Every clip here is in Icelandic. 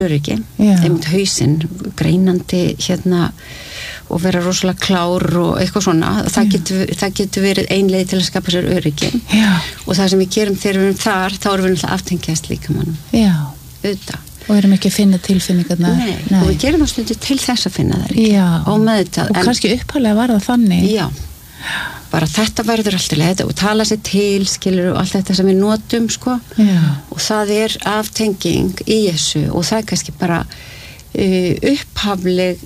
öryggi, einmitt hausinn greinandi og vera rosalega klár og eitthvað svona, það getur verið ein leið til að skapa sér öryggi og það sem við gerum þegar við erum þar, þá erum við náttúrulega aftengjast líkamannum. Auðvitað. Og erum ekki að finna tilfinningarnar. Nei, og við gerum á stundu til þess að finna þær ekki. Og meðvitað. Og kannski upphaflega var það þannig. Já. Bara þetta verður alltaf leið og tala sér til, skilur, og allt þetta sem við notum, sko. Og það aftenging í þessu og það kannski bara upphafleg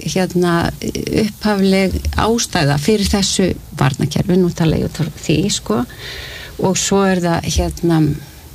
ástæða fyrir þessu varnarkerfi, nú tala ég því, sko. Og svo það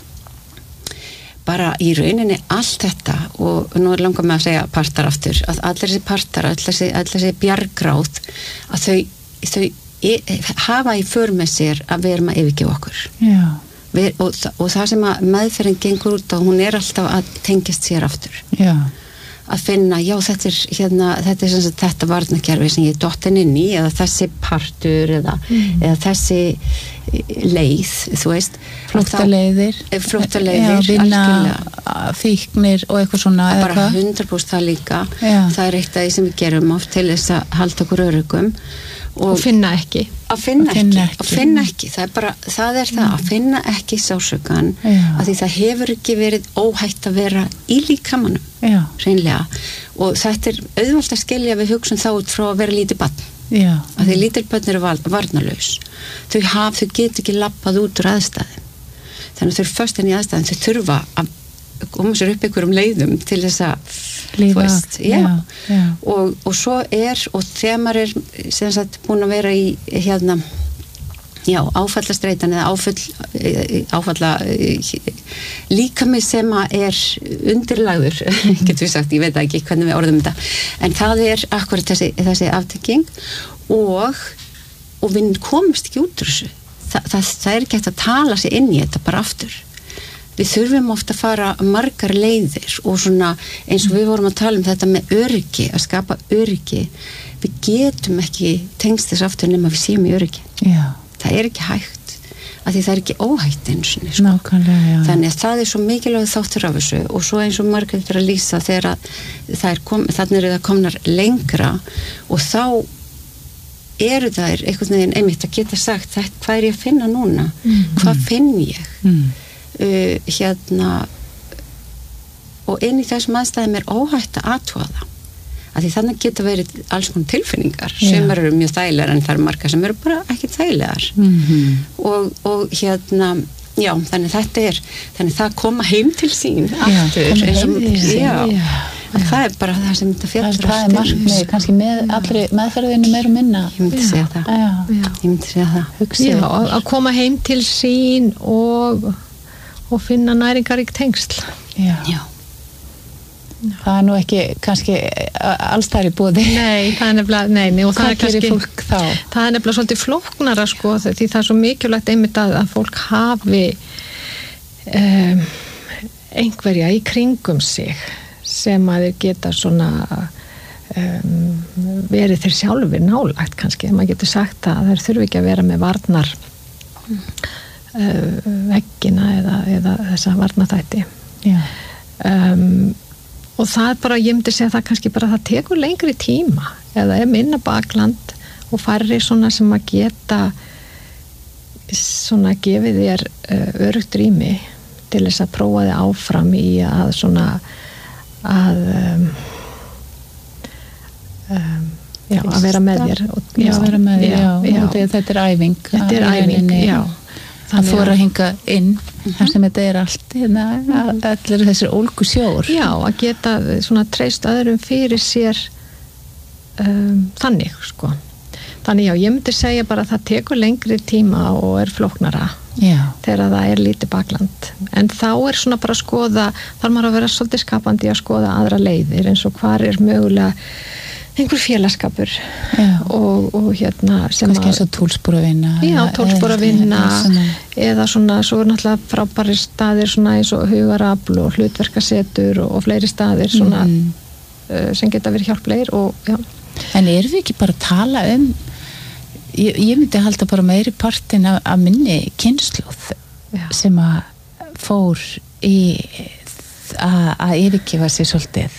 bara í rauninni allt þetta og nú langar mig að segja partar aftur að allir þessi partar, allir þessi bjargráð að þau hafa í för með sér að við erum að yfirgefa okkur og það sem að meðferðin gengur út á, hún alltaf að tengjast sér aftur að finna, þetta er sem sagt þetta varnarkerfi sem ég dottin inn í eða þessi partur eða þessi leið, þú veist flóttaleiðir vinna fíknir og eitthvað svona bara 100% það líka það eitt af því sem við gerum oft til þess að halda okkur öruggum og finna ekki að finna ekki það að finna ekki sársaukan af því það hefur ekki verið óhætt að vera í líkamanum hreinlega og þetta auðvelt að skilja við hugsun þá út frá að vera lítið barn af því lítil börn eru varnarlaus þau geta ekki labbað út úr aðstæðum þannig að þau eru föst inn í aðstæðum þau þurfa að koma sér upp einhverjum leiðum til þess að lífa og svo og þegar maður sem sagt búin að vera í áfallastreitan eða áfalla líkami sem undirlagður getur við sagt, ég veit ekki hvernig við orðum þetta en það akkurat þessi aftekking og við komumst ekki út úr þessu það ekki hægt að tala sig inn í þetta bara aftur við þurfum ofta að fara margar leiðir og svona eins og við vorum að tala þetta með öryggi, að skapa öryggi við getum ekki tengst þess aftur nema við séum í öryggi það ekki hægt af því það ekki óhætt eins og sko. Þannig að það svo mikilvæg þáttur af þessu og svo eins og margar að lýsa þegar þannig það komnar lengra og þá þær einhvern veginn einmitt að geta sagt hvað ég að finna núna hvað finn ég og inn í þessum aðstæðum óhætt að athuga það af því þannig geta verið alls konar tilfinningar sem eru mjög þægilegar en það eru margar sem eru bara ekki þægilegar og þannig þannig það koma heim til sín aftur það bara það sem þetta fjallar það markmið, kannski með allri meðferðinu meira minna ég myndi segja það að koma heim til sín og finna næringarík tengsl það nú ekki kannski alls þar í boði nei, það nefnilega og hvað gerir fólk þá? Það nefnilega svolítið flóknara sko, því það svo mikilvægt einmitt að fólk hafi einhverja í kringum sig sem að þeir geta svona verið þeir sjálfur nálægt kannski, maður getur sagt að þeir þurfi ekki að vera með varnar veggina eða þessa varnarþætti og það bara, ég myndi segja það kannski bara það tekur lengri tíma eða minna bakland og færri svona sem að geta svona gefið þér öruggt rými til þess að prófa þig áfram í að svona að að vera með þér vera með þér þetta æfing það fór að hinga inn þar sem þetta allt allir þessir ólgu sjór að geta svona treyst öðrum fyrir sér þannig sko þannig ég myndi segja bara að það tekur lengri tíma og flóknara þegar það lítið bakland en þá svona bara að skoða þarf maður að vera svolítið skapandi að skoða aðra leiðir eins og hvar mögulega einhver félagskapur og sem kannski eins og tólsporavinna eða svona svo náttúrulega frábæri staðir svona eins og hugarafl og hlutverkasetur og fleiri staðir svona sem geta verið hjálplegir en við ekki bara að tala ég myndi halda bara meiri partin af minni kynslóð sem að fór í að yfirgefa sér svolítið